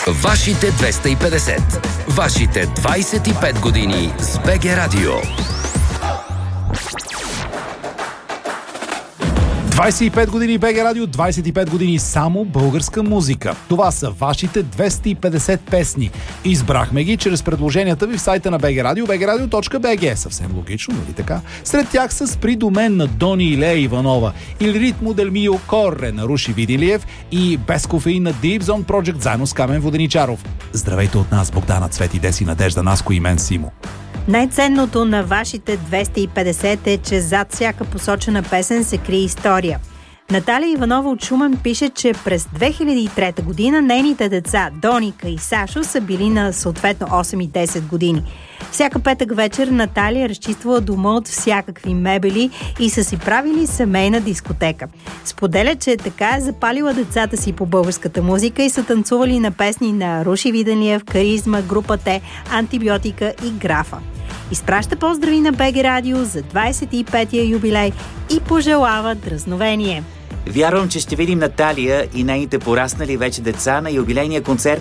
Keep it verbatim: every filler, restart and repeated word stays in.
Вашите двеста и петдесет. Вашите двайсет и пет години с БГ Радио. двайсет и пет години БГ Радио, двайсет и пет години само българска музика. Това са вашите двеста и петдесет песни. Избрахме ги чрез предложенията ви в сайта на БГ Радио, би джи радио точка би джи. Съвсем логично, нали така? Сред тях са "Спри до мен" на Дони и Лея Иванова, "Il ritmo del mio corre" на Руши Видилиев и "Без кофеин" на Deep Zone Project заедно с Камен Воденичаров. Здравейте от нас, Богдана, Цвети, Деси, Надежда, Наско и мен, Симо. Най-ценното на вашите двеста и петдесет е, че зад всяка посочена песен се крие история. Наталия Иванова от Шумен пише, че през две хиляди и трета година нейните деца Доника и Сашо са били на съответно осем и десет години. Всяка петък вечер Наталия разчиствала дома от всякакви мебели и са си правили семейна дискотека. Споделя, че така е запалила децата си по българската музика и са танцували на песни на Руши Виделиев, Каризма, Група Т, Антибиотика и Графа. Изпраща поздрави на БГ Радио за двайсет и петия юбилей и пожелава дръзновение. Вярвам, че ще видим Наталия и нейните пораснали вече деца на юбилейния концерт